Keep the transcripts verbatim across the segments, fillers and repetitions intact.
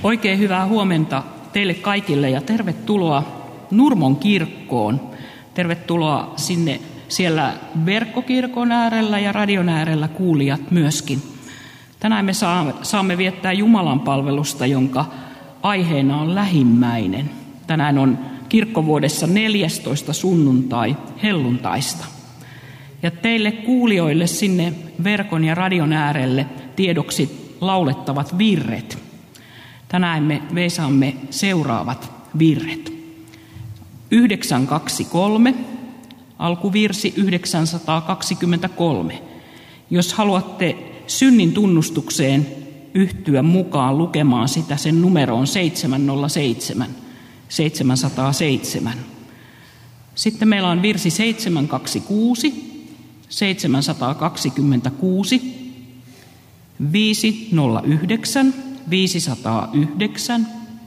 Oikein hyvää huomenta teille kaikille ja tervetuloa Nurmon kirkkoon. Tervetuloa sinne siellä verkkokirkon äärellä ja radion äärellä kuulijat myöskin. Tänään me saamme viettää Jumalan palvelusta, jonka aiheena on lähimmäinen. Tänään on kirkkovuodessa neljästoista sunnuntai helluntaista. Ja teille kuulijoille sinne verkon ja radion äärelle tiedoksi laulettavat virret. Tänään me veisaamme seuraavat virret. yhdeksänsataakaksikymmentäkolme, alkuvirsi yhdeksänsataakaksikymmentäkolme. Jos haluatte synnin tunnustukseen yhtyä mukaan lukemaan sitä, sen numero on seitsemänsataaseitsemän, seitsemänsataaseitsemän. Sitten meillä on virsi seitsemänsataakaksikymmentäkuusi, seitsemänsataakaksikymmentäkuusi, viisisataayhdeksän, viisisataayhdeksän,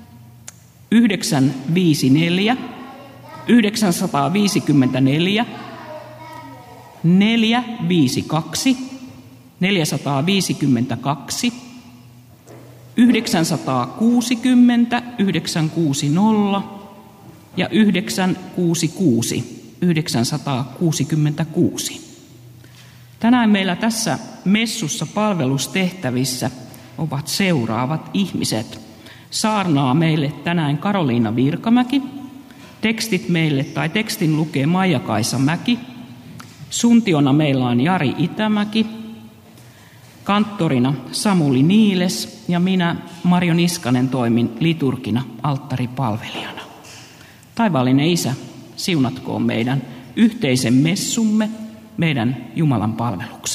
yhdeksänsataaviisikymmentäneljä, yhdeksänsataaviisikymmentäneljä, neljäsataaviisikymmentäkaksi, neljäsataaviisikymmentäkaksi, yhdeksänsataakuusikymmentä, yhdeksänsataakuusikymmentä ja yhdeksänsataakuusikymmentäkuusi, yhdeksänsataakuusikymmentäkuusi. Tänään meillä tässä messussa palvelustehtävissä ovat seuraavat ihmiset. Saarnaa meille tänään Karoliina Virkamäki. Tekstit meille tai tekstin lukee Maija-Kaisa Mäki. Suntiona meillä on Jari Itämäki. Kanttorina Samuli Niiles ja minä Marjo Niskanen toimin liturgina alttaripalvelijana. Taivaallinen Isä, siunatkoon meidän yhteisen messumme, meidän Jumalan palveluksen.